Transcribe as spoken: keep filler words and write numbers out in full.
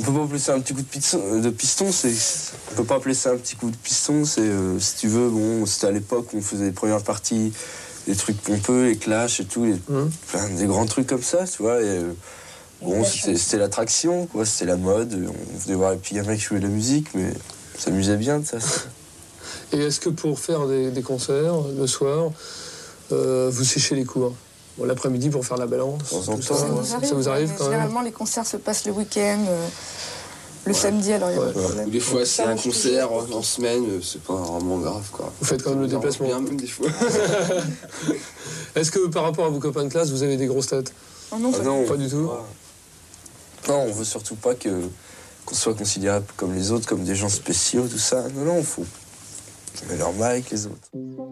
On peut pas appeler ça un petit coup de piston, de piston c'est, on peut pas appeler ça un petit coup de piston, c'est, euh, si tu veux, bon, c'était à l'époque où on faisait les premières parties, des trucs pompeux, les clashs et tout, les, mmh. enfin, des grands trucs comme ça, tu vois, et euh, bon, c'était, c'était l'attraction, quoi, c'était la mode, on venait voir les petits gamins qui jouaient de la musique, mais on s'amusait bien de ça. Et est-ce que pour faire des, des concerts, le soir, euh, vous séchez les cours? Bon, l'après-midi pour faire la balance, tout ça, ça, nous arrive, ça vous arrive quand généralement, même? les concerts se passent le week-end, euh, le ouais. samedi, alors il n'y a ouais. pas de problème. Ou des fois, c'est un concert en, en semaine, c'est pas vraiment grave, quoi. Vous faites quand même le déplacement. Bien, même des fois. Est-ce que par rapport à vos copains de classe, vous avez des grosses têtes? Oh non, ah pas, non, pas du tout. Pas. Non, on veut surtout pas que, qu'on soit considéré comme les autres, comme des gens spéciaux, tout ça. Non, non, il faut... On est normal avec les autres.